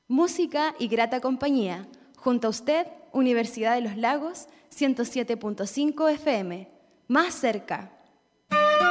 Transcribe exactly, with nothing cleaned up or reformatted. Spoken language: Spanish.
Música y grata compañía. Junto a usted, Universidad de los Lagos, ciento siete punto cinco F M. Más cerca.